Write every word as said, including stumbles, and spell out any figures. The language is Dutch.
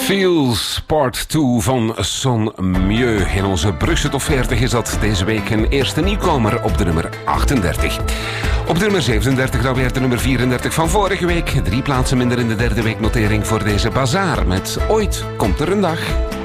Feels Part twee van Son Mieux. In onze Brugse Top veertig is dat deze week een eerste nieuwkomer op de nummer achtendertig. Op de nummer zevenendertig dan weer de nummer vierendertig van vorige week. Drie plaatsen minder in de derde weeknotering voor deze Bazaar met Ooit komt er een dag.